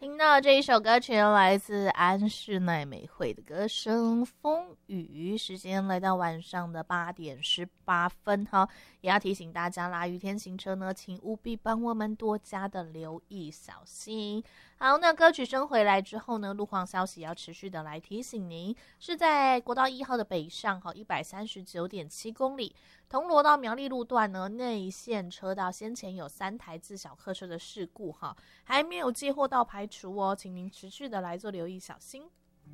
听到这一首歌曲来自安室奈美惠的歌声《风雨》，时间来到晚上的8:18哈，也要提醒大家啦，雨天行车呢，请务必帮我们多加的留意小心。好，那歌曲声回来之后呢，路况消息要持续的来提醒您，是在国道1号的北上139.7公里，铜锣到苗栗路段呢，内线车道先前有3台自小客车的事故哈，还没有接获到排除哦，请您持续的来做留意小心。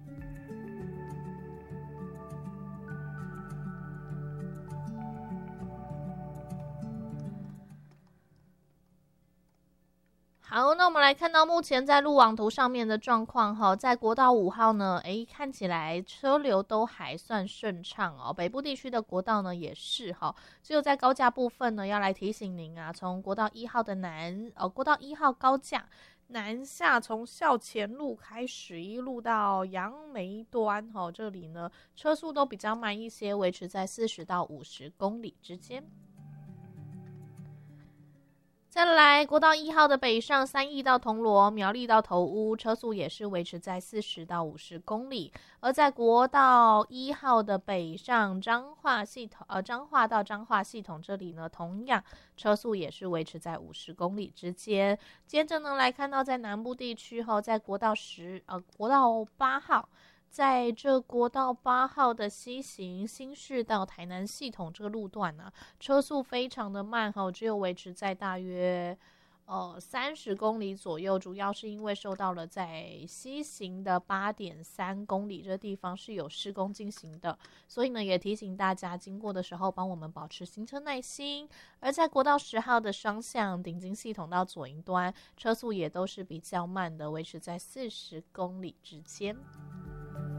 好，那我们来看到目前在路网图上面的状况哈，在国道5号呢，看起来车流都还算顺畅哦。北部地区的国道呢也是哈，只有在高架部分呢，要来提醒您啊，从国道1号的国道1号高架南下，从校前路开始一路到杨梅端哈，这里呢车速都比较慢一些，维持在40到50公里之间。再来，国道1号的北上3义到铜锣、苗栗到头屋，车速也是维持在40到50公里。而在国道1号的北上彰化到彰化系统这里呢，同样车速也是维持在50公里之间。接着呢，来看到在南部地区后，在国道8号。在这国道8号的西行新市到台南系统这个路段呢，车速非常的慢哈，只有维持在大约30公里左右，主要是因为受到了在西行的8.3公里这地方是有施工进行的，所以呢也提醒大家经过的时候帮我们保持行车耐心。而在国道10号的双向顶金系统到左营端，车速也都是比较慢的，维持在40公里之间。